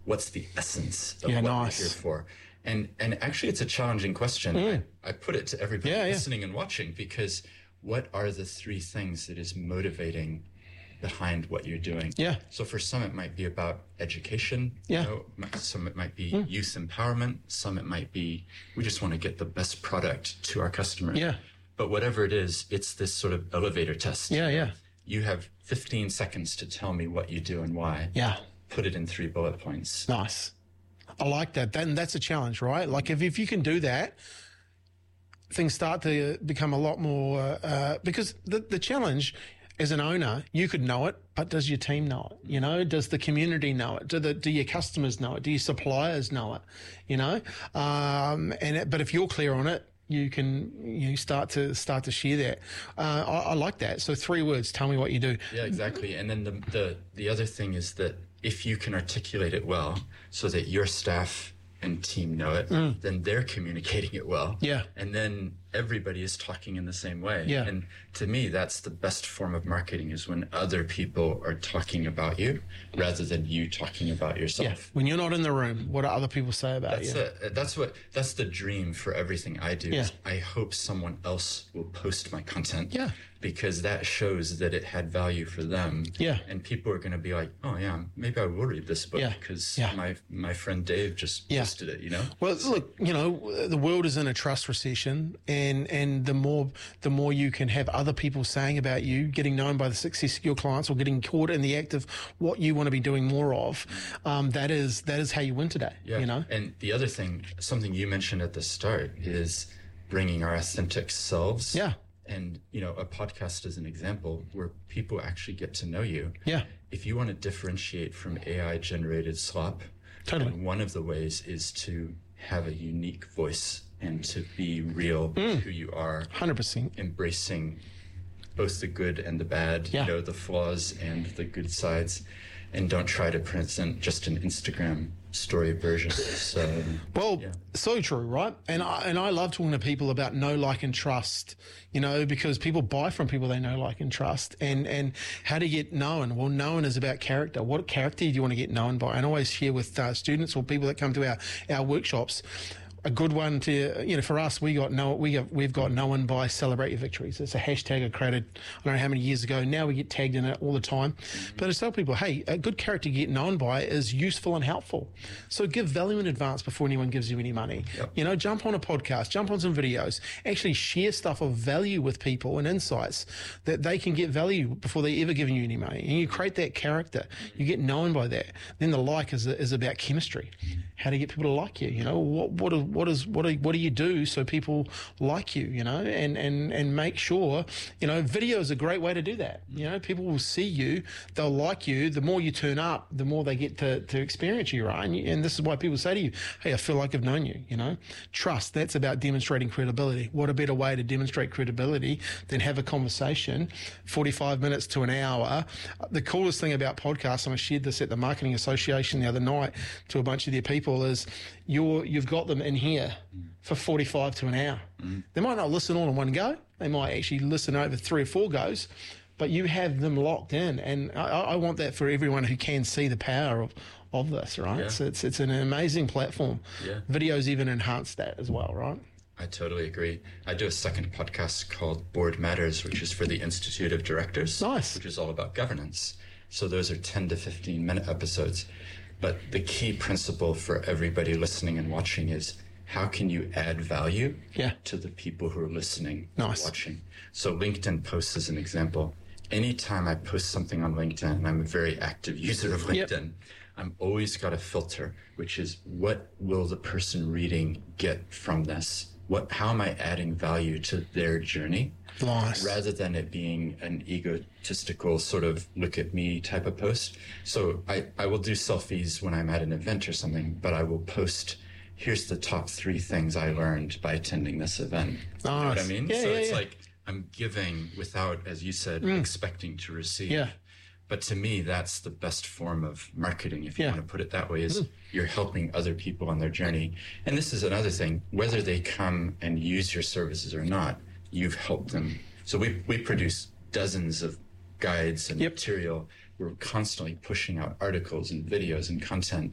what's the essence of Yeah, what nice. we're here for? And actually, it's a challenging question. I put it to everybody listening and watching, because what are the three things that is motivating behind what you're doing? Yeah. So for some, it might be about education. Yeah. You know, some it might be youth empowerment. Some it might be, we just want to get the best product to our customer. Yeah. But whatever it is, it's this sort of elevator test. Yeah, yeah. You have 15 seconds to tell me what you do and why. Yeah. Put it in 3 bullet points. Nice. I like that. That's a challenge, right? Like if you can do that, things start to become a lot more, because the challenge as an owner, you could know it, but does your team know it? You know, does the community know it? Do your customers know it? Do your suppliers know it? You know, but if you're clear on it, you can start to share that. I like that. So 3 words. Tell me what you do. Yeah, exactly. And then the other thing is that if you can articulate it well, so that your staff and team know it, then they're communicating it well. Yeah. And then everybody is talking in the same way. Yeah. And to me, that's the best form of marketing, is when other people are talking about you rather than you talking about yourself. Yeah. When you're not in the room, what do other people say about you? That's the dream for everything I do. Yeah. Is I hope someone else will post my content. Yeah. Because that shows that it had value for them. Yeah. And people are going to be like, oh yeah, maybe I will read this book Yeah. because Yeah. my friend Dave just posted it, you know? Well, look, the world is in a trust recession, and the more you can have other people saying about you, getting known by the success of your clients, or getting caught in the act of what you want to be doing more of, that is how you win today. Yeah. You know? And the other thing, something you mentioned at the start, is bringing our authentic selves. Yeah. And, a podcast is an example where people actually get to know you. Yeah. If you want to differentiate from AI generated slop, Totally. then one of the ways is to have a unique voice and to be real with who you are. 100%. Embracing both the good and the bad, Yeah. the flaws and the good sides, and don't try to present just an Instagram story version. So, so true, right? And I love talking to people about know, like, and trust, because people buy from people they know, like, and trust. And how to get known? Well, known is about character. What character do you want to get known by? And I always share with students or people that come to our workshops, a good one to, for us, we've got known by celebrate your victories. It's a hashtag I created, I don't know how many years ago. Now we get tagged in it all the time. But I tell people, hey, a good character to get known by is useful and helpful. So give value in advance before anyone gives you any money. Yep. Jump on a podcast, jump on some videos, actually share stuff of value with people and insights that they can get value before they ever give you any money. And you create that character. You get known by that. Then the like is about chemistry. How to get people to like you, what do you do so people like you, and make sure, video is a great way to do that. People will see you, they'll like you. The more you turn up, the more they get to experience you, right? And this is why people say to you, hey, I feel like I've known you, Trust, that's about demonstrating credibility. What a better way to demonstrate credibility than have a conversation, 45 minutes to an hour. The coolest thing about podcasts, and I shared this at the Marketing Association the other night to a bunch of their people, is you've got them in here for 45 to an hour. They might not listen all in one go. They might actually listen over 3 or 4 goes, but you have them locked in. And I want that for everyone who can see the power of this, right? Yeah. So it's an amazing platform. Yeah. Videos even enhance that as well, right? I totally agree. I do a second podcast called Board Matters, which is for the Institute of Directors. Nice. Which is all about governance. So those are 10 to 15 minute episodes. But the key principle for everybody listening and watching is, how can you add value to the people who are listening and watching? So LinkedIn posts as an example. Anytime I post something on LinkedIn, and I'm a very active user of LinkedIn, I'm always got a filter, which is, what will the person reading get from this? How am I adding value to their journey? Nice. Rather than it being an egotistical sort of look at me type of post. So I will do selfies when I'm at an event or something, but I will post, here's the top 3 things I learned by attending this event. Nice. You know what I mean? Yeah, so yeah, it's yeah. like I'm giving without, as you said, expecting to receive. Yeah. But to me, that's the best form of marketing, if you want to put it that way, is you're helping other people on their journey. And this is another thing, whether they come and use your services or not, you've helped them. So we produce dozens of guides and material. We're constantly pushing out articles and videos and content